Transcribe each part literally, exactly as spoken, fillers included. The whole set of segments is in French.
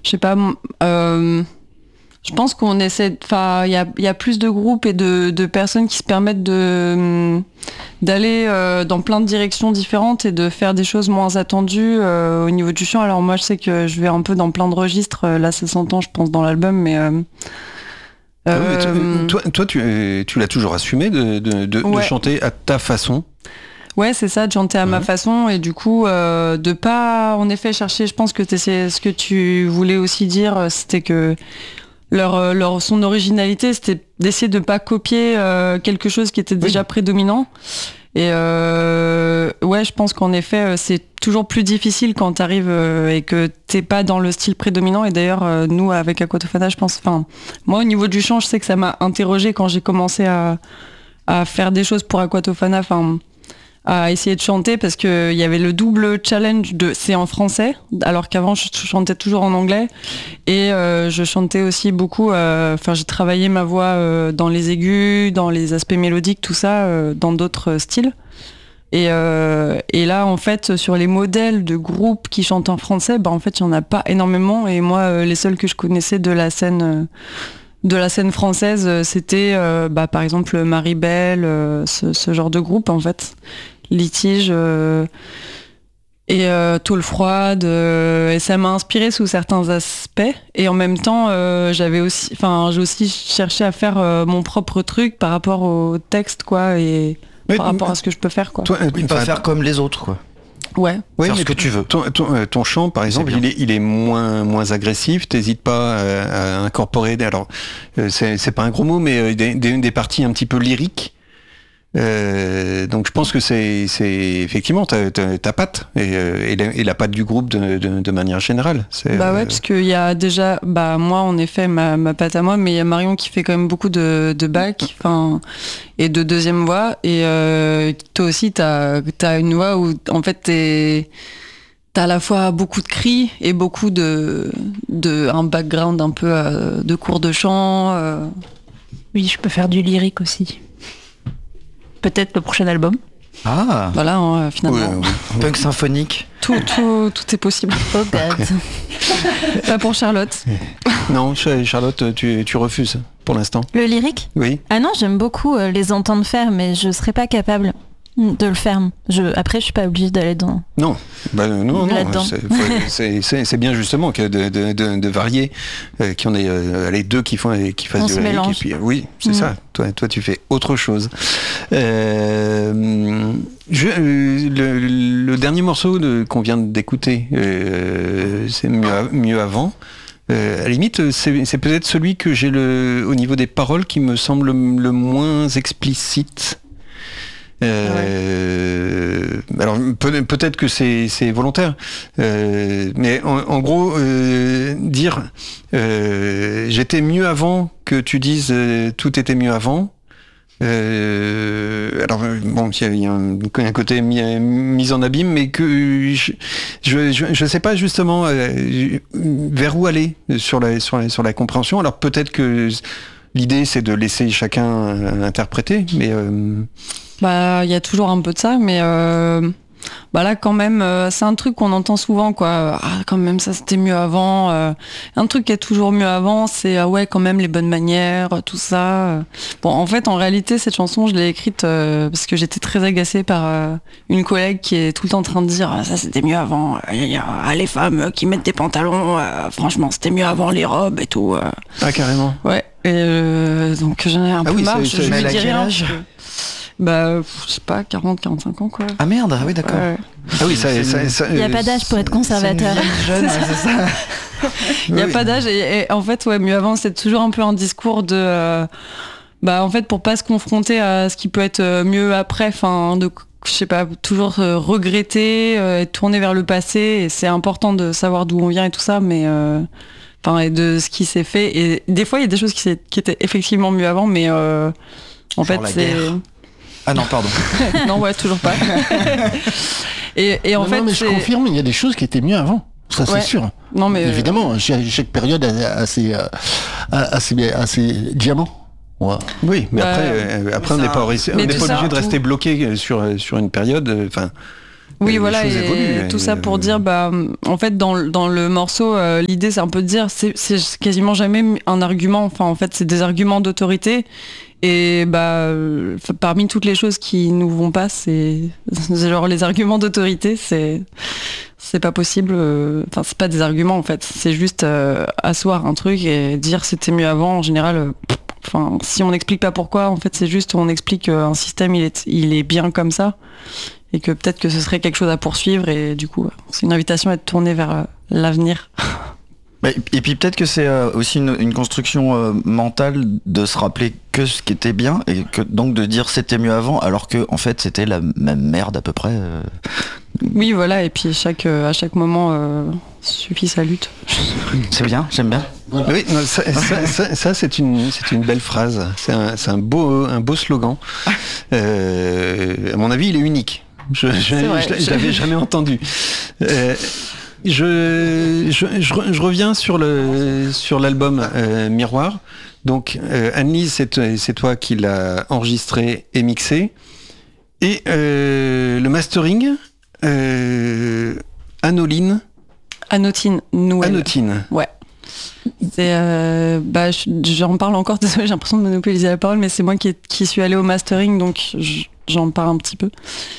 je sais pas, euh, je pense qu'on essaie, enfin, il y a, y a plus de groupes et de, de personnes qui se permettent de, d'aller euh, dans plein de directions différentes et de faire des choses moins attendues euh, au niveau du chant. Alors moi, je sais que je vais un peu dans plein de registres. Là, ça s'entend, je pense, dans l'album, mais... Euh, ah oui, mais tu, toi, toi, tu, tu l'as toujours assumé de, de, de, ouais. de chanter à ta façon. Ouais, c'est ça, de chanter à mmh. ma façon et du coup, euh, de pas, en effet, chercher. Je pense que c'est ce que tu voulais aussi dire, c'était que leur, leur son originalité, c'était d'essayer de pas copier euh, quelque chose qui était déjà oui. prédominant. Et euh, ouais, je pense qu'en effet, c'est toujours plus difficile quand t'arrives euh, et que t'es pas dans le style prédominant. Et d'ailleurs, euh, nous, avec Aquatofana, je pense, enfin, moi, au niveau du chant, je sais que ça m'a interrogée quand j'ai commencé à, à faire des choses pour Aquatofana, enfin, à essayer de chanter, parce que il y avait le double challenge de c'est en français, alors qu'avant je chantais toujours en anglais, et euh, je chantais aussi beaucoup, enfin euh, j'ai travaillé ma voix euh, dans les aigus, dans les aspects mélodiques, tout ça, euh, dans d'autres styles. Et, euh, et là, en fait, sur les modèles de groupes qui chantent en français, bah en fait, il y en a pas énormément, et moi, euh, les seuls que je connaissais de la scène... Euh, de la scène française, c'était euh, bah, par exemple Maribel, euh, ce, ce genre de groupe en fait, Litige euh, et euh, Tôle froide, euh, et ça m'a inspiré sous certains aspects, et en même temps euh, j'avais aussi, enfin j'ai aussi cherché à faire euh, mon propre truc par rapport au texte quoi, et oui, par rapport à ce que je peux faire quoi. Toi, tu peux pas faire comme les autres quoi. Ouais. Oui, faire ce que tu veux. Ton, ton, ton chant, par exemple, il est, il est moins, moins agressif. T'hésites pas à, à incorporer. Alors, c'est, c'est pas un gros mot, mais des, des, des parties un petit peu lyriques. Euh, donc, je pense que c'est, c'est effectivement ta, ta, ta patte et, et, la, et la patte du groupe de, de, de manière générale. C'est, bah ouais, euh... parce qu'il y a déjà, bah moi en effet ma, ma patte à moi, mais il y a Marion qui fait quand même beaucoup de, de bac, enfin et de deuxième voix. Et euh, toi aussi, t'as, t'as une voix où en fait t'es t'as à la fois beaucoup de cris et beaucoup de, de un background un peu euh, de cours de chant. Euh... Oui, je peux faire du lyrique aussi. Peut-être le prochain album. Ah. Voilà, hein, finalement. Oui, oui. Punk symphonique. Tout, tout, tout est possible. Oh God. Pas pour Charlotte. Non, Charlotte, tu, tu refuses pour l'instant. Le lyrique ? Oui. Ah non, j'aime beaucoup euh, les entendre faire, mais je serais pas capable de le faire. Je, après, je suis pas obligée d'aller dans. Non, bah, non, non. C'est, c'est, c'est, c'est bien justement que de, de, de, de varier, euh, qu'il y en ait euh, les deux qui font, qui fassent On du lyrique. Et puis, oui, c'est mmh. ça. Toi, toi, tu fais autre chose. Euh, je, euh, le, le dernier morceau de, qu'on vient d'écouter, euh, c'est mieux, mieux avant. Euh, à la limite, c'est, c'est peut-être celui que j'ai le, au niveau des paroles qui me semble le, le moins explicite. Euh, ouais. Alors peut, peut-être que c'est, c'est volontaire, euh, mais en, en gros euh, dire euh, j'étais mieux avant que tu dises euh, tout était mieux avant. Euh, alors bon, il y, y a un, un côté mis, mis en abîme, mais que je je, je, je sais pas justement euh, vers où aller sur la sur la sur la compréhension. Alors peut-être que l'idée c'est de laisser chacun interpréter, mais euh... bah il y a toujours un peu de ça, mais euh, bah là quand même euh, c'est un truc qu'on entend souvent quoi. Ah quand même ça c'était mieux avant. Euh, un truc qui est toujours mieux avant, c'est ah ouais quand même les bonnes manières, tout ça. Bon en fait en réalité cette chanson je l'ai écrite euh, parce que j'étais très agacée par euh, une collègue qui est tout le temps en train de dire ah, ça c'était mieux avant. Ah, les femmes qui mettent des pantalons, euh, franchement c'était mieux avant les robes et tout. Euh. Ah carrément. Ouais. Et euh, donc j'en ai un ah peu oui, marre. C'est, je c'est, lui dis rien. Je... Bah, je sais pas, quarante, quarante-cinq ans, quoi. Ah merde, ah oui, d'accord. Ouais. Ah oui, ça, ça, ça, il n'y a pas d'âge pour être conservateur. C'est jeune, c'est ça. Il n'y a oui. pas d'âge, et, et en fait, ouais, mieux avant, c'est toujours un peu un discours de. Euh, bah, en fait, pour pas se confronter à ce qui peut être mieux après, enfin, de. Je sais pas, toujours euh, regretter, euh, tourner vers le passé, et c'est important de savoir d'où on vient et tout ça, mais. Euh, Enfin, et de ce qui s'est fait. Et des fois, il y a des choses qui, qui étaient effectivement mieux avant, mais euh, en Genre fait, la c'est. Guerre. Ah non, pardon. Non, ouais, toujours pas. et, et en non, fait, non, mais c'est... je confirme, il y a des choses qui étaient mieux avant. Ça, ouais. c'est sûr. Non, mais évidemment, euh... chaque, chaque période a, a, ses, a, a, ses, a ses diamants. Ouais. Oui, mais bah, après, euh, après on n'est pas, on n'est pas obligé de rester tout... bloqué sur sur une période. Enfin. Oui, les voilà, choses et évoluent, tout et, ça pour euh, dire, bah, en fait, dans, le- dans le morceau, euh, l'idée, c'est un peu de dire, c'est, c'est quasiment jamais un argument. Enfin, en fait, c'est des arguments d'autorité. Et bah, euh, parmi toutes les choses qui nous vont pas, c'est, c'est genre les arguments d'autorité, c'est, c'est pas possible. euh, Enfin, c'est pas des arguments en fait. C'est juste euh, asseoir un truc et dire c'était mieux avant. En général, euh, pff, enfin, si on n'explique pas pourquoi, en fait, c'est juste on explique qu'un système il est, il est bien comme ça. Et que peut-être que ce serait quelque chose à poursuivre et du coup c'est une invitation à être tournée vers euh, l'avenir. Bah, et puis peut-être que c'est euh, aussi une, une construction euh, mentale de se rappeler que ce qui était bien et que donc de dire c'était mieux avant alors que en fait c'était la même merde à peu près. euh. Oui voilà, et puis chaque, euh, à chaque moment euh, suffit sa lutte. C'est bien, j'aime bien. Voilà. Oui, non, ça, ça, ça, ça, c'est une, c'est une belle phrase. C'est un, c'est un beau, un beau slogan. Euh, à mon avis, il est unique. Je, je, vrai. je, je l'avais jamais entendu. Euh, je, je, je, je reviens sur le, sur l'album euh, Miroir. Donc, euh, Anne-Lise, c'est, c'est toi qui l'as enregistré et mixé. Et euh, le mastering, euh, Anoline. Anotine Noël. Anotine. Ouais. C'est, euh, bah, je- j'en parle encore, désolé, j'ai l'impression de monopoliser la parole, mais c'est moi qui, qui suis allée au mastering, donc je- j'en parle un petit peu.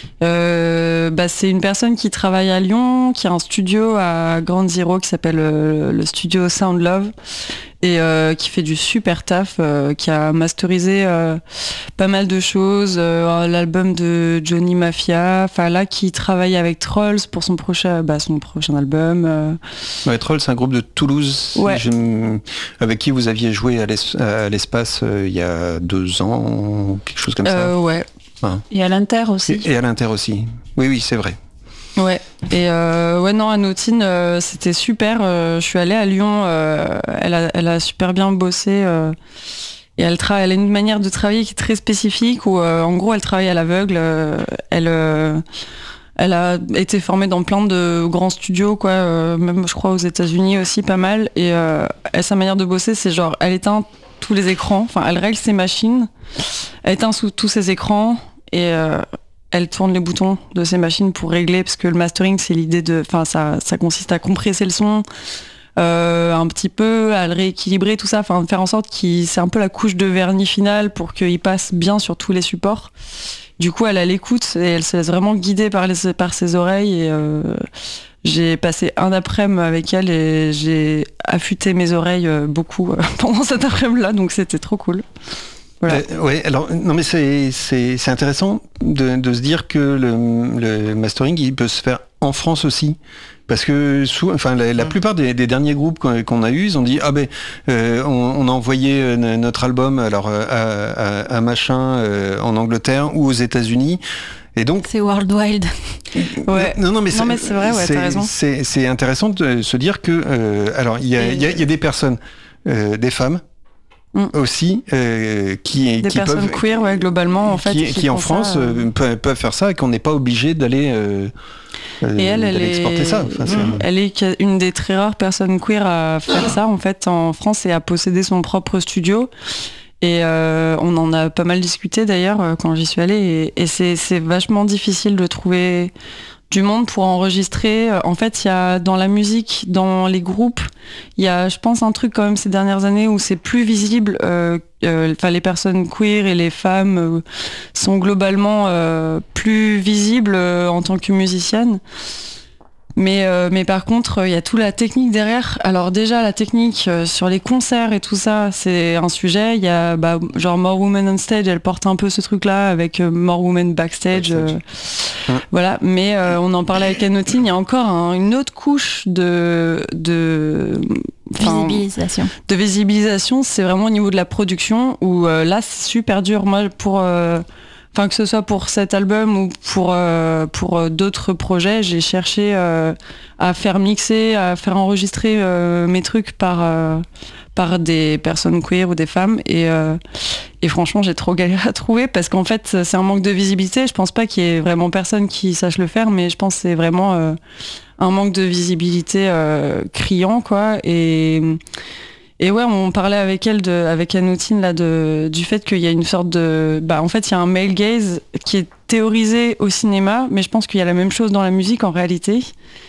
Euh, bah, c'est une personne qui travaille à Lyon, qui a un studio à Ground Zero qui s'appelle euh, le studio Sound Love et euh, qui fait du super taf, euh, qui a masterisé euh, pas mal de choses, euh, l'album de Johnny Mafia, enfin là qui travaille avec Trolls pour son prochain, bah, son prochain album. Euh, Ouais, Troll, c'est un groupe de Toulouse, si Ouais. je m- avec qui vous aviez joué à, l'es- à l'espace euh, il y a deux ans, quelque chose comme euh, ouais. Et à l'Inter ça. aussi. Et, et à l'Inter aussi. Oui, oui, c'est vrai. Ouais, et euh, ouais, non, Anotine, euh, c'était super. euh, je suis allée à Lyon, euh, elle, a, elle a super bien bossé. euh, et elle, tra- elle a une manière de travailler qui est très spécifique, où euh, en gros, elle travaille à l'aveugle. euh, elle, euh, elle a été formée dans plein de grands studios, quoi, euh, même je crois aux États-Unis aussi, pas mal. Et euh, elle, sa manière de bosser, c'est genre, elle éteint tous les écrans, enfin, elle règle ses machines, elle éteint sous tous ses écrans, et euh, elle tourne les boutons de ces machines pour régler, parce que le mastering, c'est l'idée de, enfin, ça, ça consiste à compresser le son euh, un petit peu, à le rééquilibrer, tout ça, enfin, faire en sorte qu'il, c'est un peu la couche de vernis finale pour qu'il passe bien sur tous les supports. Du coup, elle a l'écoute et elle se laisse vraiment guider par, les, par ses oreilles. Et euh, j'ai passé un après-midi avec elle et j'ai affûté mes oreilles euh, beaucoup euh, pendant cet après-midi-là, donc c'était trop cool. Voilà. Euh, ouais, alors non mais c'est c'est c'est intéressant de, de se dire que le, le mastering il peut se faire en France aussi. Parce que sous, enfin, la, la plupart des, des derniers groupes qu'on, qu'on a eu, ils ont dit ah ben euh, on, on a envoyé euh, notre album alors euh, à, à, à machin euh, en Angleterre ou aux États-Unis. Et donc C'est Worldwide. Ouais. non non mais, Non, mais c'est vrai, ouais, c'est, t'as raison. c'est, c'est intéressant de se dire que euh, alors il y a, Et- il y, a, il y a des personnes, euh, des femmes Mm. aussi euh, qui Des qui personnes peuvent queer, ouais, globalement, en fait. qui, qui en font France ça, euh, euh, peuvent, peuvent faire ça et qu'on n'est pas obligé d'aller euh, euh, Et elle, elle d'aller est, exporter ça. Enfin, c'est- elle est une des très rares personnes queer à faire ça en fait en France et à posséder son propre studio. Et euh, on en a pas mal discuté d'ailleurs euh, quand j'y suis allée. Et, et c'est, c'est vachement difficile de trouver du monde pour enregistrer. En fait, il y a dans la musique, dans les groupes, il y a, je pense, un truc quand même ces dernières années où c'est plus visible. Euh, euh, enfin, les personnes queer et les femmes euh, sont globalement euh, plus visibles euh, en tant que musiciennes. Mais, euh, mais par contre, il y a toute la technique derrière. Alors déjà, la technique euh, sur les concerts et tout ça, c'est un sujet. Il y a bah, genre More Women on Stage, elle porte un peu ce truc-là avec euh, More Women Backstage. Backstage. euh, Ouais. Voilà. Mais euh, on en parlait avec Anotine, il y a encore un- une autre couche de... de enfin, Visibilisation. de visibilisation, c'est vraiment au niveau de la production où euh, là c'est super dur. Moi pour euh, enfin que ce soit pour cet album ou pour euh, pour euh, d'autres projets, j'ai cherché euh, à faire mixer, à faire enregistrer euh, mes trucs par euh, par des personnes queer ou des femmes et euh, et franchement j'ai trop galéré à trouver parce qu'en fait c'est un manque de visibilité. Je pense pas qu'il y ait vraiment personne qui sache le faire, mais je pense que c'est vraiment euh, un manque de visibilité euh, criant quoi et Et ouais, on parlait avec elle, de, avec Anoutine, là, de, du fait qu'il y a une sorte de... Bah, en fait, il y a un male gaze qui est théorisé au cinéma, mais je pense qu'il y a la même chose dans la musique en réalité.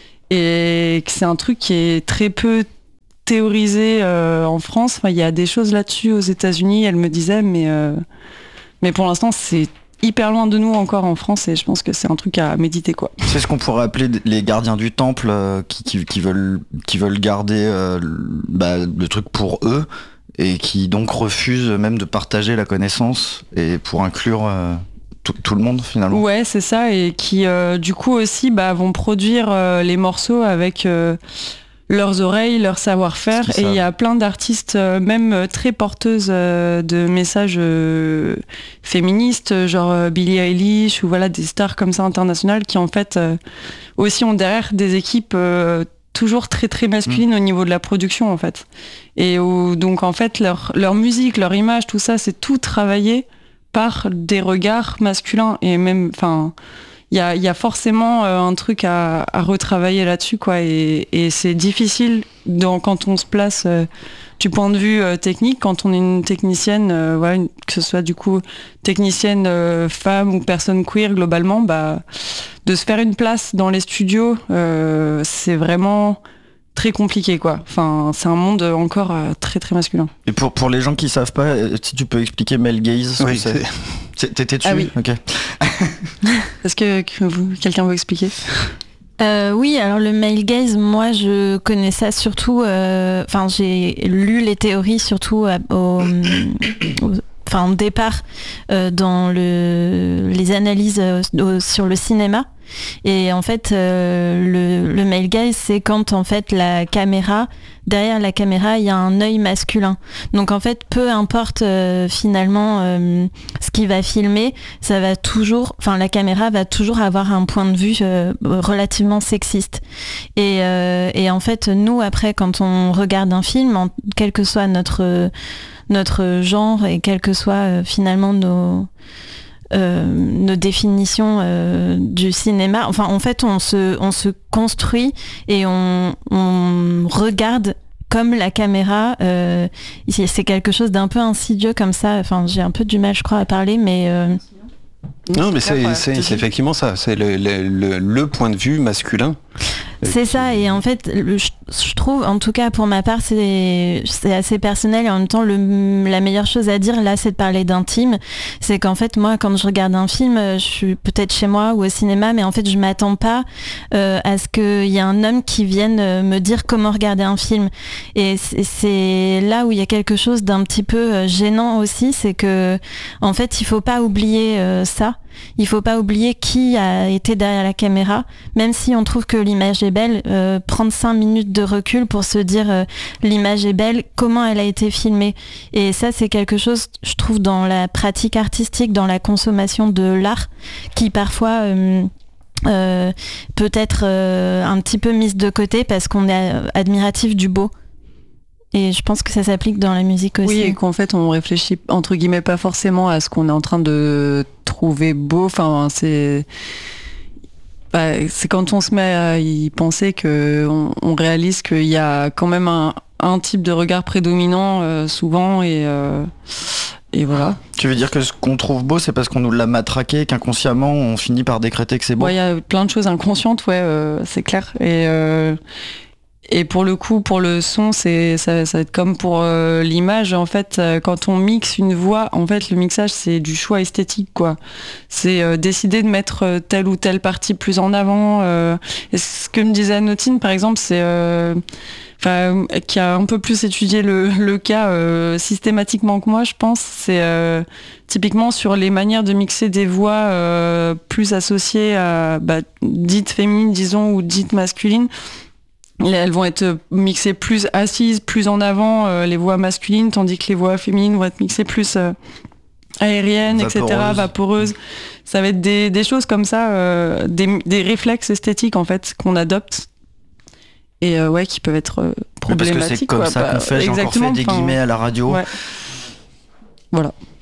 Et que c'est un truc qui est très peu théorisé euh, en France. Enfin, il y a des choses là-dessus aux États-Unis, elle me disait, mais, euh, mais pour l'instant, c'est hyper loin de nous encore en France et je pense que c'est un truc à méditer, quoi. C'est ce qu'on pourrait appeler les gardiens du temple euh, qui, qui, qui, veulent, qui veulent garder euh, bah, le truc pour eux et qui donc refusent même de partager la connaissance et pour inclure euh, tout, tout le monde finalement. Ouais, c'est ça, et qui euh, du coup aussi bah, vont produire euh, les morceaux avec euh, leurs oreilles, leur savoir-faire, et il y a plein d'artistes, euh, même très porteuses euh, de messages euh, féministes, genre euh, Billie Eilish, ou voilà, des stars comme ça internationales, qui en fait euh, aussi ont derrière des équipes euh, toujours très très masculines mmh. au niveau de la production en fait. Et où, donc en fait leur, leur musique, leur image, tout ça, c'est tout travaillé par des regards masculins, et même, enfin... Il y a, y a forcément euh, un truc à, à retravailler là-dessus, quoi, et, et c'est difficile dans, quand on se place euh, du point de vue euh, technique, quand on est une technicienne, euh, voilà, une, que ce soit du coup technicienne euh, femme ou personne queer globalement, bah, de se faire une place dans les studios, euh, c'est vraiment très compliqué, quoi. Enfin, c'est un monde encore euh, très très masculin. Et pour, pour les gens qui savent pas, si tu peux expliquer male gaze, ce oui, que c'est. c'est. T'étais dessus ? Ah oui. Ok. Est-ce que, que vous, quelqu'un veut expliquer ? Euh, oui, alors le male gaze, moi je connais ça surtout, enfin euh, j'ai lu les théories surtout à, au, au, enfin, au départ euh, dans le, les analyses euh, au, sur le cinéma. Et en fait, euh, le, le male gaze, c'est quand en fait la caméra, derrière la caméra, il y a un œil masculin. Donc en fait, peu importe euh, finalement euh, ce qu'il va filmer, ça va toujours, enfin la caméra va toujours avoir un point de vue euh, relativement sexiste. Et, euh, et en fait, nous après, quand on regarde un film, en, quel que soit notre notre genre et quel que soit euh, finalement nos Euh, nos définitions euh, du cinéma. Enfin, en fait, on se, on se construit et on, on regarde comme la caméra. Euh, c'est quelque chose d'un peu insidieux comme ça. Enfin, j'ai un peu du mal, je crois, à parler, mais... Euh... Non, mais c'est, c'est, c'est effectivement ça. C'est le, le, le, le point de vue masculin. C'est ça, et en fait, le, je, je trouve, en tout cas pour ma part, c'est, c'est assez personnel, et en même temps, le, la meilleure chose à dire, là, c'est de parler d'intime. C'est qu'en fait, moi, quand je regarde un film, je suis peut-être chez moi ou au cinéma, mais en fait, je m'attends pas euh, à ce qu'il y ait un homme qui vienne me dire comment regarder un film. Et c'est, c'est là où il y a quelque chose d'un petit peu gênant aussi, c'est que, en fait, il faut pas oublier euh, ça. Il faut pas oublier qui a été derrière la caméra, même si on trouve que l'image est belle, euh, prendre cinq minutes de recul pour se dire euh, l'image est belle, comment elle a été filmée. Et ça, c'est quelque chose, je trouve, dans la pratique artistique, dans la consommation de l'art, qui parfois euh, euh, peut être euh, un petit peu mise de côté parce qu'on est admiratif du beau. Et je pense que ça s'applique dans la musique aussi. Oui, et qu'en fait, on réfléchit, entre guillemets, pas forcément à ce qu'on est en train de trouver beau. Enfin, c'est... Bah, c'est quand on se met à y penser qu'on on réalise qu'il y a quand même un, un type de regard prédominant euh, souvent, et, euh, et voilà. Tu veux dire que ce qu'on trouve beau, c'est parce qu'on nous l'a matraqué, qu'inconsciemment, on finit par décréter que c'est beau ? Ouais, il y a plein de choses inconscientes, ouais, euh, c'est clair. Et... Euh, Et pour le coup, pour le son, c'est ça, ça va être comme pour euh, l'image. En fait, euh, quand on mixe une voix, en fait, le mixage, c'est du choix esthétique, quoi. C'est euh, décider de mettre euh, telle ou telle partie plus en avant. Euh, et ce que me disait Anotine, par exemple, c'est... Euh, Enfin, qui a un peu plus étudié le, le cas euh, systématiquement que moi, je pense, c'est euh, typiquement sur les manières de mixer des voix euh, plus associées à bah, dites féminines, disons, ou dites masculines. Elles vont être mixées plus assises, plus en avant, euh, les voix masculines, tandis que les voix féminines vont être mixées plus euh, aériennes, Vaporeuse. et cetera, vaporeuses. Ça va être des, des choses comme ça, euh, des, des réflexes esthétiques en fait qu'on adopte. Et euh, ouais, qui peuvent être euh, problématiques. Parce que c'est comme quoi. ça bah, qu'on fait, j'ai encore fait des guillemets à la radio. Ouais. Voilà.